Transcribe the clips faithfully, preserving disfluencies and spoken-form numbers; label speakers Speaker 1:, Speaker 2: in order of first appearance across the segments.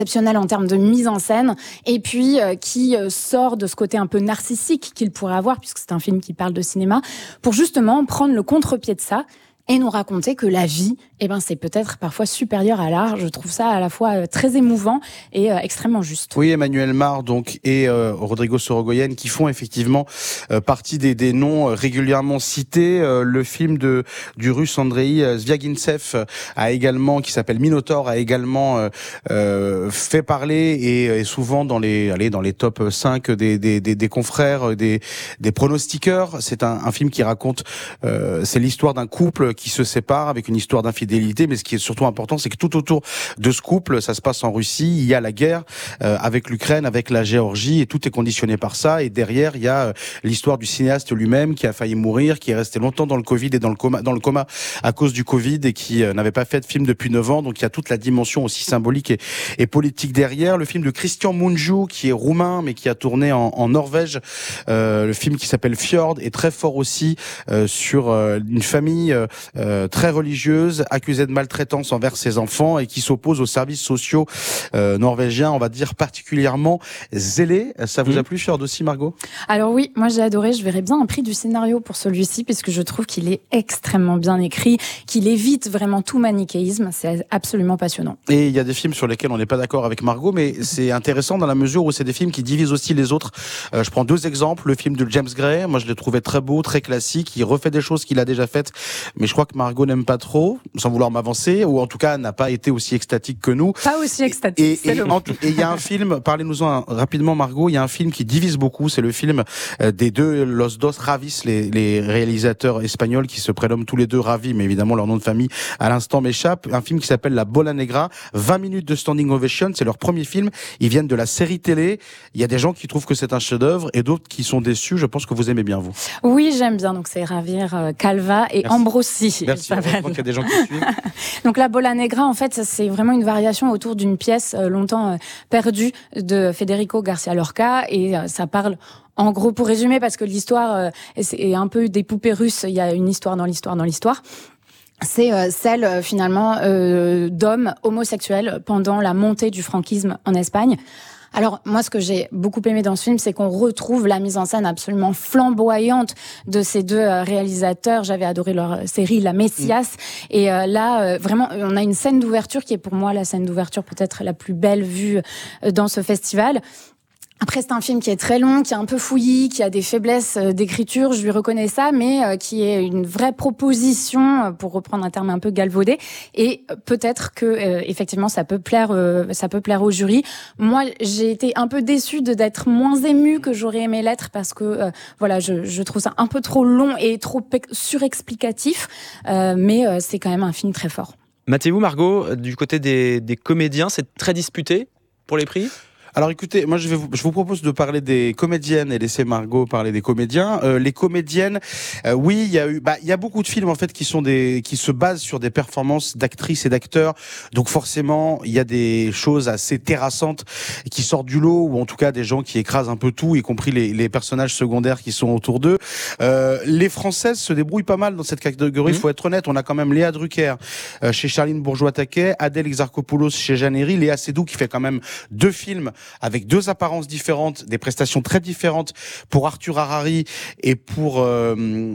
Speaker 1: exceptionnel en termes de mise en scène, et puis euh, qui euh, sort de ce côté un peu narcissique qu'il pourrait avoir, puisque c'est un film qui parle de cinéma, pour justement prendre le contre-pied de ça et nous raconter que la vie, eh ben, c'est peut-être parfois supérieur à l'art. Je trouve ça à la fois euh, très émouvant et euh, extrêmement juste.
Speaker 2: Oui, Emmanuel Mar donc et euh, Rodrigo Sorogoyen qui font effectivement euh, partie des, des noms régulièrement cités. Euh, le film de du Russe Andrei Zvyagintsev a également, qui s'appelle Minotaur, a également euh, euh, fait parler et, et souvent dans les allez dans les top cinq des des des, des confrères, des des pronostiqueurs. C'est un, un film qui raconte euh, c'est l'histoire d'un couple qui se sépare avec une histoire d'infidélité, mais ce qui est surtout important, c'est que tout autour de ce couple, ça se passe en Russie, il y a la guerre euh, avec l'Ukraine, avec la Géorgie, et tout est conditionné par ça. Et derrière, il y a euh, l'histoire du cinéaste lui-même qui a failli mourir, qui est resté longtemps dans le Covid et dans le coma, dans le coma à cause du Covid, et qui euh, n'avait pas fait de film depuis neuf ans. Donc il y a toute la dimension aussi symbolique et, et politique derrière. Le film de Christian Mungiu, qui est roumain, mais qui a tourné en, en Norvège, euh, le film qui s'appelle Fjord est très fort aussi euh, sur euh, une famille euh, Euh, très religieuse, accusée de maltraitance envers ses enfants et qui s'oppose aux services sociaux euh, norvégiens, on va dire particulièrement zélés. Ça vous mmh. a plu, Fjord aussi, Margot ?
Speaker 1: Alors oui, moi j'ai adoré. Je verrais bien un prix du scénario pour celui-ci, puisque je trouve qu'il est extrêmement bien écrit, qu'il évite vraiment tout manichéisme. C'est absolument passionnant.
Speaker 2: Et il y a des films sur lesquels on n'est pas d'accord avec Margot, mais c'est intéressant dans la mesure où c'est des films qui divisent aussi les autres. Euh, je prends deux exemples. Le film de James Gray, moi je l'ai trouvé très beau, très classique. Il refait des choses qu'il a déjà faites, mais je crois que Margot n'aime pas trop, sans vouloir m'avancer, ou en tout cas n'a pas été aussi extatique que nous.
Speaker 1: Pas aussi extatique.
Speaker 2: Et
Speaker 1: c'est
Speaker 2: et,
Speaker 1: le
Speaker 2: et il y a un film, parlez-nous-en rapidement, Margot. Il y a un film qui divise beaucoup, c'est le film des deux Los Dos Ravis, les, les réalisateurs espagnols qui se prénomment tous les deux Ravi, mais évidemment leur nom de famille à l'instant m'échappe. Un film qui s'appelle La Bola Negra, vingt minutes de standing ovation, c'est leur premier film. Ils viennent de la série télé. Il y a des gens qui trouvent que c'est un chef-d'œuvre et d'autres qui sont déçus. Je pense que vous aimez bien, vous.
Speaker 1: Oui, j'aime bien. Donc c'est Javier Calva et
Speaker 2: Merci.
Speaker 1: Ambrosi.
Speaker 2: Merci. Heureusement qu'il y a des gens qui suivent.
Speaker 1: Donc la Bola Negra, en fait, c'est vraiment une variation autour d'une pièce euh, longtemps euh, perdue de Federico Garcia Lorca, et euh, ça parle, en gros, pour résumer, parce que l'histoire euh, est, est un peu des poupées russes. Il y a une histoire dans l'histoire dans l'histoire. C'est euh, celle euh, finalement euh, d'hommes homosexuels pendant la montée du franquisme en Espagne. Alors, moi, ce que j'ai beaucoup aimé dans ce film, c'est qu'on retrouve la mise en scène absolument flamboyante de ces deux euh, réalisateurs. J'avais adoré leur série La Messias. Mmh. Et euh, là, euh, vraiment, on a une scène d'ouverture qui est pour moi la scène d'ouverture peut-être la plus belle vue euh, dans ce festival. Après, c'est un film qui est très long, qui est un peu fouillis, qui a des faiblesses d'écriture, je lui reconnais ça, mais euh, qui est une vraie proposition, pour reprendre un terme un peu galvaudé. Et peut-être que euh, effectivement, ça peut plaire, euh, ça peut plaire au jury. Moi, j'ai été un peu déçue de d'être moins émue que j'aurais aimé l'être, parce que euh, voilà, je, je trouve ça un peu trop long et trop surexplicatif. Euh, mais euh, c'est quand même un film très fort.
Speaker 3: Mathéo, Margot, du côté des, des comédiens, c'est très disputé pour les prix ?
Speaker 2: Alors écoutez, moi je, vais vous, je vous propose de parler des comédiennes et laisser Margot parler des comédiens. Euh, les comédiennes, euh, oui, il y a eu, bah il y a beaucoup de films en fait qui sont des, qui se basent sur des performances d'actrices et d'acteurs. Donc forcément, il y a des choses assez terrassantes qui sortent du lot, ou en tout cas des gens qui écrasent un peu tout, y compris les, les personnages secondaires qui sont autour d'eux. Euh, les Françaises se débrouillent pas mal dans cette catégorie. Il mmh. faut être honnête, on a quand même Léa Drucker euh, chez Charline Bourgeois-Taquet, Adèle Exarchopoulos chez Jeanne Herry, Léa Seydoux qui fait quand même deux films avec deux apparences différentes, des prestations très différentes pour Arthur Harari et pour euh,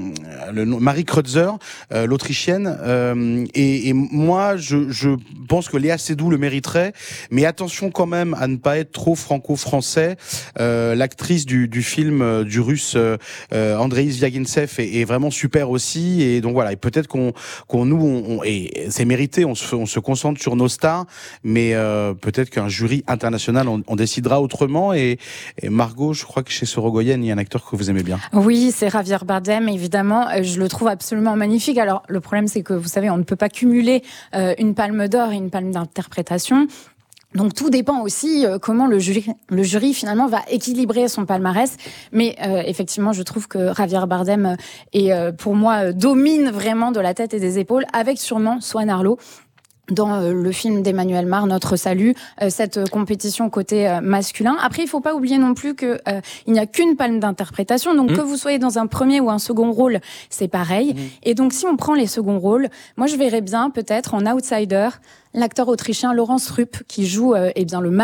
Speaker 2: le Marie Kreutzer, euh, l'Autrichienne. Euh, et, et moi, je, je pense que Léa Seydoux le mériterait, mais attention quand même à ne pas être trop franco-français. Euh, l'actrice du, du film euh, du Russe euh, Andrei Zvyagintsev est, est vraiment super aussi. Et donc voilà, et peut-être qu'on, qu'on nous, on, on, et c'est mérité, on se, on se concentre sur nos stars, mais euh, peut-être qu'un jury international, on, on décidera autrement. Et, et Margot, je crois que chez Sorogoyen, il y a un acteur que vous aimez bien.
Speaker 1: Oui, c'est Javier Bardem, évidemment. Je le trouve absolument magnifique. Alors, le problème, c'est que, vous savez, on ne peut pas cumuler euh, une palme d'or et une palme d'interprétation. Donc tout dépend aussi euh, comment le jury, le jury finalement va équilibrer son palmarès. Mais euh, effectivement, je trouve que Javier Bardem euh, est, euh, pour moi, euh, domine vraiment de la tête et des épaules, avec sûrement Swan Arlo dans euh, le film d'Emmanuel Mar, Notre Salut, euh, cette euh, compétition côté euh, masculin. Après, il faut pas oublier non plus que euh, il n'y a qu'une palme d'interprétation. Donc, mmh. que vous soyez dans un premier ou un second rôle, c'est pareil. Mmh. Et donc, si on prend les seconds rôles, moi, je verrais bien peut-être en outsider l'acteur autrichien Laurence Rupp qui joue euh, eh bien le